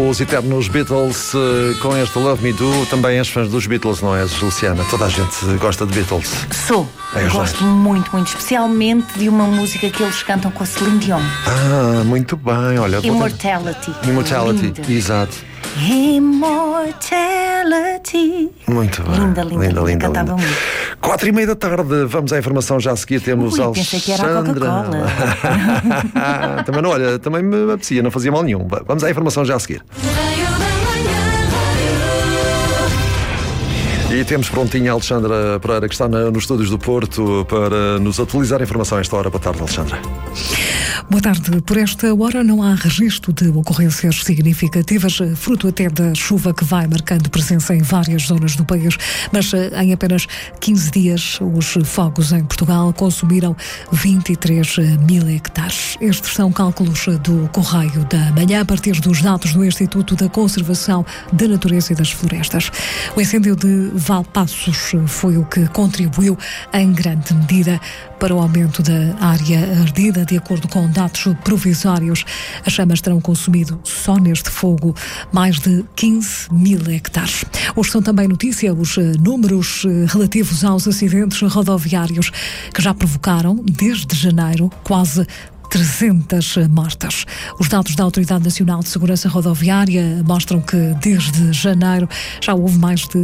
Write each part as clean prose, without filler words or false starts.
Os eternos Beatles com este Love Me Do. Também és fã dos Beatles, não és, Luciana? Toda a gente gosta de Beatles. Sou. Gosto muito, muito. Especialmente de uma música que eles cantam com a Celine Dion. Muito bem. Olha, Immortality. Immortality, exato. Immortality. Muito bem. Linda. Cantava muito. 4:30 da tarde, vamos à informação já a seguir. Temos Alexandra. Pensei que era a Coca-Cola. Também não, olha, também me apetecia, não fazia mal nenhum. Vamos à informação já a seguir. E temos prontinha a Alexandra Pereira, que está nos estúdios do Porto, para nos atualizar a informação a esta hora. Boa tarde, Alexandra. Boa tarde. Por esta hora não há registro de ocorrências significativas, fruto até da chuva que vai marcando presença em várias zonas do país, mas em apenas 15 dias os fogos em Portugal consumiram 23 mil hectares. Estes são cálculos do Correio da Manhã, a partir dos dados do Instituto da Conservação da Natureza e das Florestas. O incêndio de Valpaços foi o que contribuiu em grande medida para o aumento da área ardida. De acordo com dados provisórios, as chamas terão consumido só neste fogo mais de 15 mil hectares. Hoje são também notícia os números relativos aos acidentes rodoviários que já provocaram, desde janeiro, quase 300 mortes. Os dados da Autoridade Nacional de Segurança Rodoviária mostram que desde janeiro já houve mais de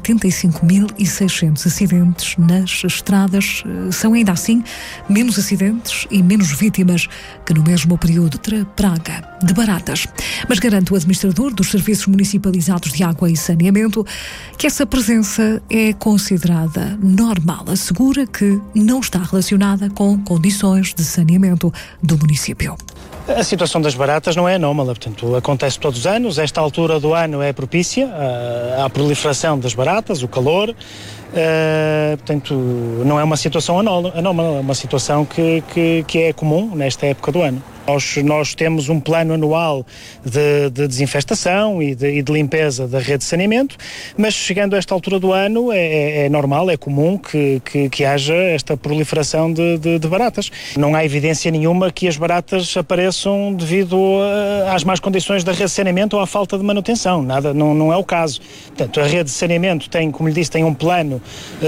85.600 acidentes nas estradas. São ainda assim menos acidentes e menos vítimas que no mesmo período de praga de baratas. Mas garante o administrador dos Serviços Municipalizados de Água e Saneamento que essa presença é considerada normal. Assegura que não está relacionada com condições de saneamento do município. A situação das baratas não é anómala, portanto, acontece todos os anos. Esta altura do ano é propícia à proliferação das baratas, o calor. Portanto, não é uma situação anómala, é uma situação que é comum nesta época do ano. Nós temos um plano anual de desinfestação e de limpeza da rede de saneamento, mas chegando a esta altura do ano é normal, é comum que haja esta proliferação de baratas. Não há evidência nenhuma que as baratas apareçam devido às más condições da rede de saneamento ou à falta de manutenção. Nada, não é o caso. Portanto, a rede de saneamento tem, como lhe disse, tem um plano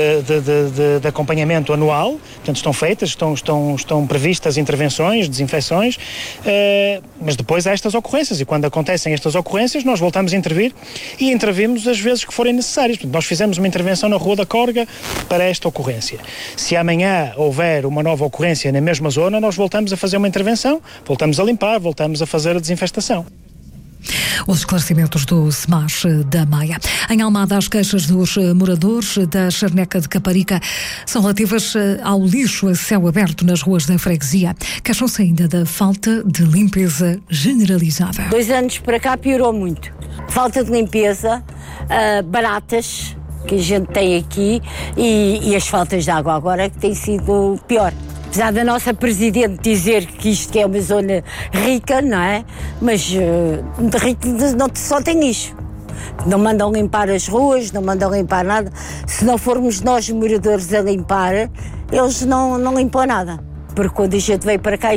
de acompanhamento anual, portanto estão feitas, estão previstas intervenções, desinfecções, mas depois há estas ocorrências e quando acontecem estas ocorrências nós voltamos a intervir e intervimos as vezes que forem necessárias. Portanto, nós fizemos uma intervenção na Rua da Córrega para esta ocorrência. Se amanhã houver uma nova ocorrência na mesma zona, nós voltamos a fazer uma intervenção, voltamos a limpar, voltamos a fazer a desinfestação. Os esclarecimentos do SEMAS da Maia. Em Almada, as queixas dos moradores da Charneca de Caparica são relativas ao lixo a céu aberto nas ruas da freguesia. Queixam-se ainda da falta de limpeza generalizada. 2 anos para cá piorou muito. Falta de limpeza, baratas que a gente tem aqui e as faltas de água agora que tem sido pior. Apesar da nossa Presidente dizer que isto é uma zona rica, não é? Mas de rico não só tem lixo. Não mandam limpar as ruas, não mandam limpar nada. Se não formos nós, moradores, a limpar, eles não limpam nada. Porque quando a gente veio para cá,